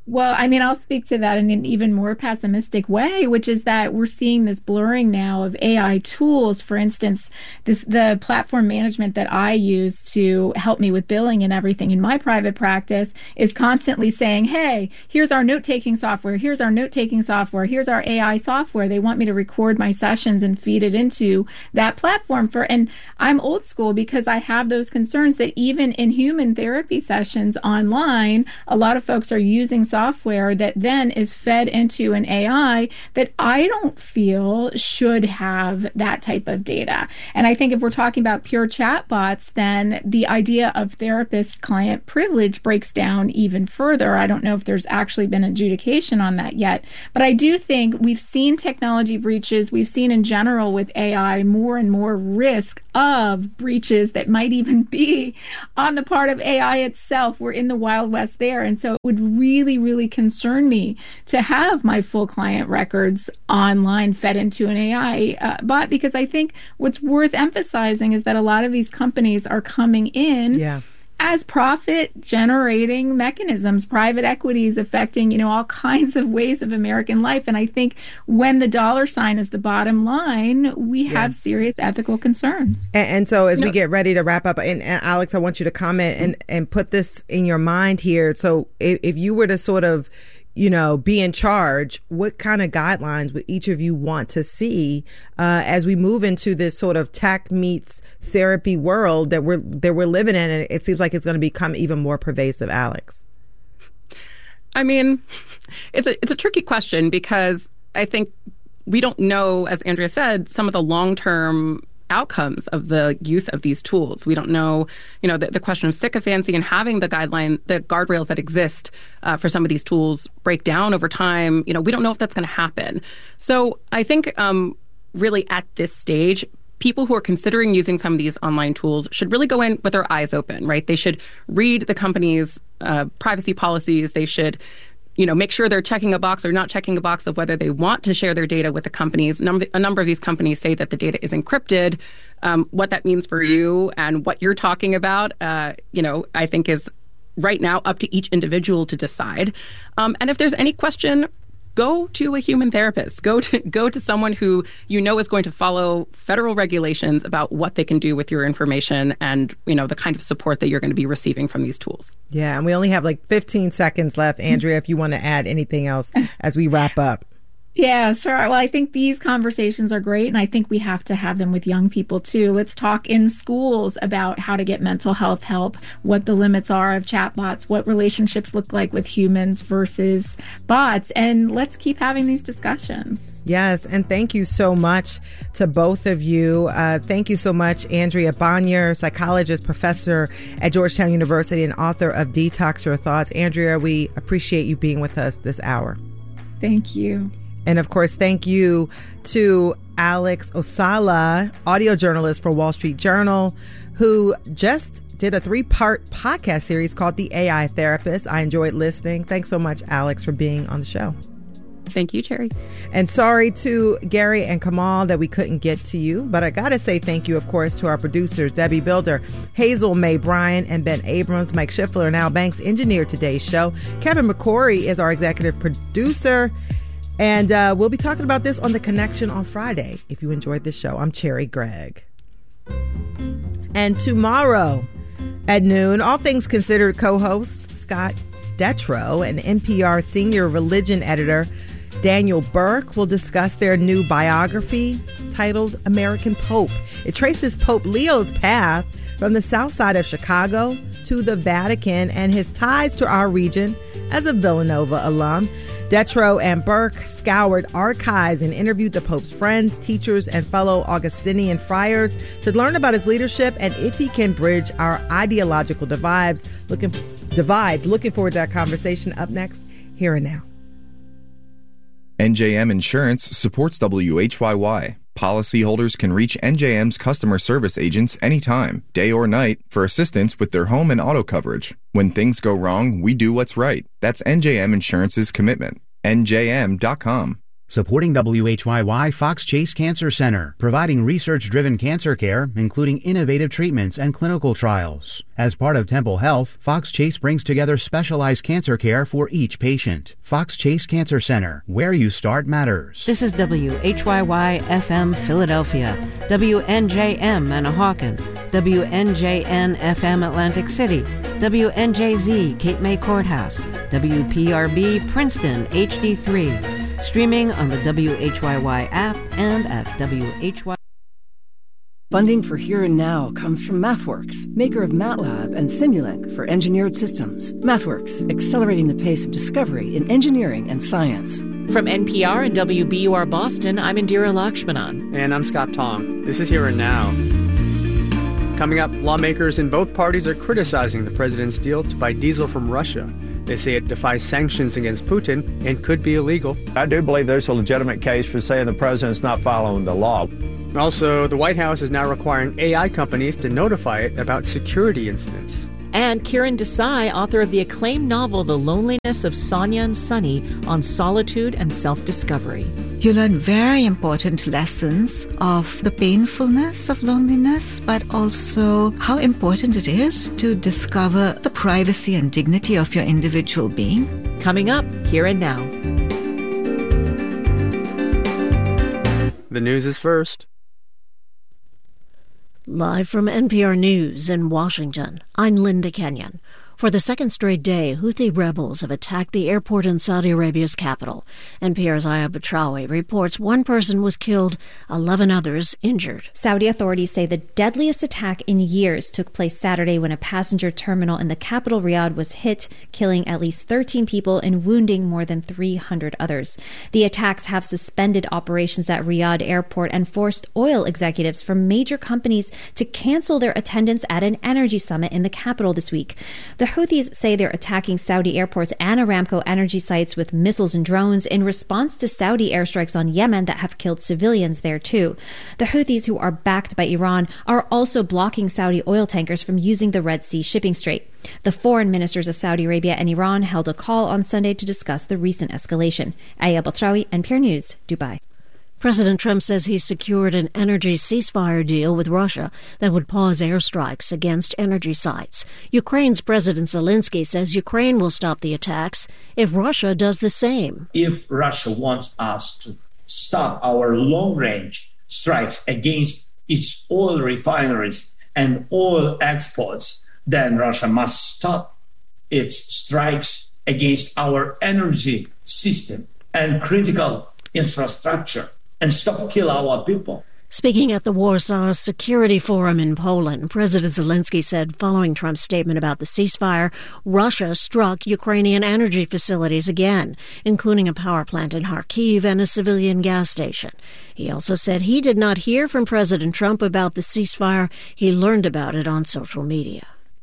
S6: Well, I mean, I'll speak to that in an even more pessimistic way, which is that we're seeing this blurring now of A I tools. For instance, this the platform management that I use to help me with billing and everything in my private practice is constantly saying, hey, here's our note-taking software, here's our note-taking software, here's our A I software. They want me to record my sessions and feed it into that platform. For and I'm old school because I have those concerns that even in human therapy sessions online, a lot of folks are using software software that then is fed into an A I that I don't feel should have that type of data. And I think if we're talking about pure chatbots, then the idea of therapist-client privilege breaks down even further. I don't know if there's actually been adjudication on that yet, but I do think we've seen technology breaches. We've seen in general with A I more and more risk of breaches that might even be on the part of A I itself. We're in the Wild West there. And so it would really, really really concern me to have my full client records online fed into an A I uh, bot, because I think what's worth emphasizing is that a lot of these companies are coming in
S2: yeah.
S6: as profit generating mechanisms, private equities affecting, you know, all kinds of ways of American life. And I think when the dollar sign is the bottom line, we
S2: yeah.
S6: have serious ethical concerns.
S2: And, and so as
S6: no.
S2: we get ready to wrap up, and, and Alex, I want you to comment and, and put this in your mind here. So if, if you were to sort of, you know, be in charge, what kind of guidelines would each of you want to see uh, as we move into this sort of tech meets therapy world that we're that we're living in? And it seems like it's going to become even more pervasive. Alex,
S13: I mean, it's a it's a tricky question because I think we don't know, as Andrea said, some of the long-term outcomes of the use of these tools. We don't know, you know, the, the question of sycophancy and having the guideline, the guardrails that exist uh, for some of these tools break down over time. You know, we don't know if that's going to happen. So I think um, really at this stage, people who are considering using some of these online tools should really go in with their eyes open, right? They should read the company's uh, privacy policies. They should you know, make sure they're checking a box or not checking a box of whether they want to share their data with the companies. Number, a number of these companies say that the data is encrypted. Um, what that means for you and what you're talking about, uh, you know, I think is right now up to each individual to decide. Um, and if there's any question, go to a human therapist. Go to go to someone who you know is going to follow federal regulations about what they can do with your information and, you know, the kind of support that you're going to be receiving from these tools.
S2: Yeah, and we only have like fifteen seconds left. Andrea, if you want to add anything else as we wrap up.
S6: Yeah, sure. Well, I think these conversations are great, and I think we have to have them with young people, too. Let's talk in schools about how to get mental health help, what the limits are of chatbots, what relationships look like with humans versus bots, and let's keep having these discussions.
S2: Yes, and thank you so much to both of you. Uh, thank you so much, Andrea Bonier, psychologist, professor at Georgetown University, and author of Detox Your Thoughts. Andrea, we appreciate you being with us this hour.
S6: Thank you.
S2: And of course, thank you to Alex Ossala, audio journalist for Wall Street Journal, who just did a three-part podcast series called The A I Therapist. I enjoyed listening. Thanks so much, Alex, for being on the show.
S13: Thank you, Cherry.
S2: And sorry to Gary and Kamal that we couldn't get to you, but I got to say thank you, of course, to our producers, Debbie Builder, Hazel May Bryan, and Ben Abrams. Mike Schiffler and Al Banks engineered today's show. Kevin McCory is our executive producer. And uh, we'll be talking about this on The Connection on Friday. If you enjoyed this show, I'm Cherry Gregg. And tomorrow at noon, All Things Considered co-host Scott Detrow and N P R senior religion editor Daniel Burke will discuss their new biography titled American Pope. It traces Pope Leo's path from the south side of Chicago to the Vatican and his ties to our region as a Villanova alum. Detrow and Burke scoured archives and interviewed the Pope's friends, teachers, and fellow Augustinian friars to learn about his leadership and if he can bridge our ideological divides. Looking, divides. Looking forward to that conversation. Up next, Here and Now.
S9: N J M Insurance supports W H Y Y. Policyholders can reach N J M's customer service agents anytime, day or night, for assistance with their home and auto coverage. When things go wrong, we do what's right. That's N J M Insurance's commitment. N J M dot com.
S3: Supporting W H Y Y, Fox Chase Cancer Center, providing research-driven cancer care, including innovative treatments and clinical trials. As part of Temple Health, Fox Chase brings together specialized cancer care for each patient. Fox Chase Cancer Center, where you start matters.
S16: This is W H Y Y F M Philadelphia, W N J M Manahawkin, W N J N F M Atlantic City, W N J Z Cape May Courthouse, W P R B Princeton H D three. Streaming on the W H Y Y app and at W H Y Y.
S17: Funding for Here and Now comes from MathWorks, maker of MATLAB and Simulink for engineered systems. MathWorks, accelerating the pace of discovery in engineering and science.
S10: From N P R and W B U R Boston, I'm Indira Lakshmanan.
S18: And I'm Scott Tong. This is Here and Now. Coming up, lawmakers in both parties are criticizing the president's deal to buy diesel from Russia. They say it defies sanctions against Putin and could be illegal.
S19: I do believe there's a legitimate case for saying the president's not following the law.
S18: Also, the White House is now requiring A I companies to notify it about security incidents.
S10: And Kiran Desai, author of the acclaimed novel The Loneliness of Sonia and Sunny, on solitude and self-discovery.
S11: You learn very important lessons of the painfulness of loneliness, but also how important it is to discover the privacy and dignity of your individual being.
S10: Coming up, Here and Now.
S18: The news is first.
S20: Live from N P R News in Washington, I'm Linda Kenyon. For the second straight day, Houthi rebels have attacked the airport in Saudi Arabia's capital. N P R's Aya Batrawi reports one person was killed, eleven others injured.
S21: Saudi authorities say the deadliest attack in years took place Saturday when a passenger terminal in the capital Riyadh was hit, killing at least thirteen people and wounding more than three hundred others. The attacks have suspended operations at Riyadh airport and forced oil executives from major companies to cancel their attendance at an energy summit in the capital this week. The Houthis say they're attacking Saudi airports and Aramco energy sites with missiles and drones in response to Saudi airstrikes on Yemen that have killed civilians there too. The Houthis, who are backed by Iran, are also blocking Saudi oil tankers from using the Red Sea shipping strait. The foreign ministers of Saudi Arabia and Iran held a call on Sunday to discuss the recent escalation. Aya Batrawi, N P R News, Dubai.
S20: President Trump says he's secured an energy ceasefire deal with Russia that would pause airstrikes against energy sites. Ukraine's President Zelensky says Ukraine will stop the attacks if Russia does the same.
S22: If Russia wants us to stop our long-range strikes against its oil refineries and oil exports, then Russia must stop its strikes against our energy system and critical infrastructure, and stop kill our people.
S20: Speaking at the Warsaw Security Forum in Poland, President Zelensky said following Trump's statement about the ceasefire, Russia struck Ukrainian energy facilities again, including a power plant in Kharkiv and a civilian gas station. He also said he did not hear from President Trump about the ceasefire. He learned about it on social media.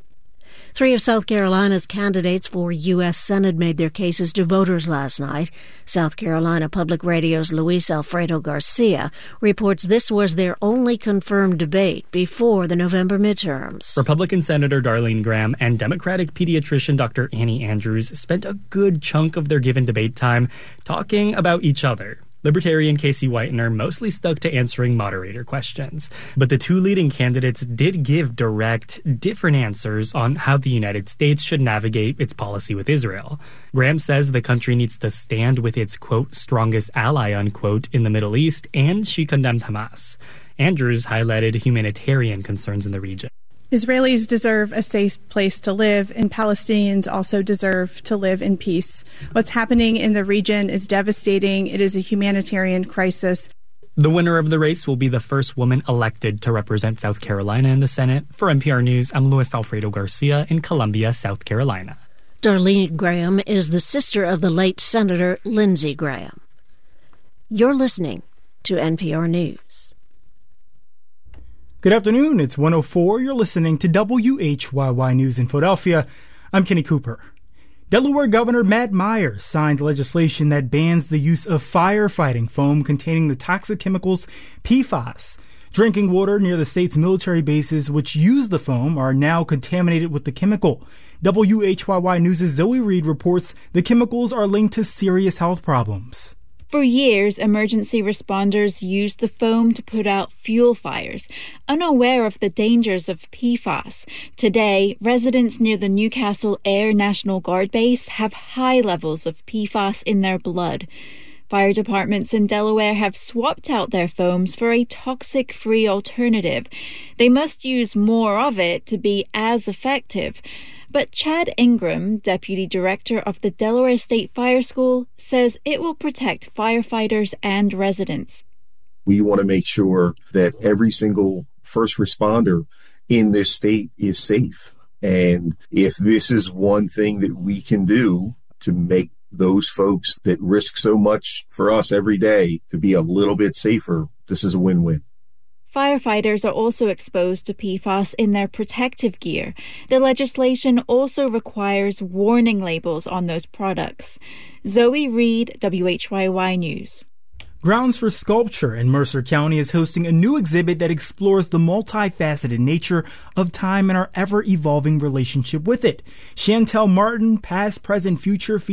S20: Three of South Carolina's candidates for U S Senate made their cases to voters last night. South Carolina Public Radio's Luis Alfredo Garcia reports this was their only confirmed debate before the November midterms.
S23: Republican Senator Darlene Graham and Democratic pediatrician Doctor Annie Andrews spent a good chunk of their given debate time talking about each other. Libertarian Casey Whitener mostly stuck to answering moderator questions. But the two leading candidates did give direct, different answers on how the United States should navigate its policy with Israel. Graham says the country needs to stand with its, quote, strongest ally, unquote, in the Middle East, and she condemned Hamas. Andrews highlighted humanitarian concerns in the region.
S24: Israelis deserve a safe place to live, and Palestinians also deserve to live in peace. What's happening in the region is devastating. It is a humanitarian crisis.
S23: The winner of the race will be the first woman elected to represent South Carolina in the Senate. For N P R News, I'm Luis Alfredo Garcia in Columbia, South Carolina.
S20: Darlene Graham is the sister of the late Senator Lindsey Graham. You're listening to N P R News.
S25: Good afternoon, it's one oh four. You're listening to W H Y Y News in Philadelphia. I'm Kenny Cooper. Delaware Governor Matt Myers signed legislation that bans the use of firefighting foam containing the toxic chemicals P FAS. Drinking water near the state's military bases, which use the foam, are now contaminated with the chemical. W H Y Y News' Zoe Reed reports the chemicals are linked to serious health problems.
S1: For years, emergency responders used the foam to put out fuel fires, unaware of the dangers of P FAS. Today, residents near the Newcastle Air National Guard Base have high levels of P FAS in their blood. Fire departments in Delaware have swapped out their foams for a toxic-free alternative. They must use more of it to be as effective. But Chad Ingram, deputy director of the Delaware State Fire School, says it will protect firefighters and residents.
S4: We want to make sure that every single first responder in this state is safe. And if this is one thing that we can do to make those folks that risk so much for us every day to be a little bit safer, this is a win-win.
S1: Firefighters are also exposed to P FAS in their protective gear. The legislation also requires warning labels on those products. Zoe Reed, W H Y Y News.
S25: Grounds for Sculpture in Mercer County is hosting a new exhibit that explores the multifaceted nature of time and our ever-evolving relationship with it. Chantel Martin, Past, Present, Future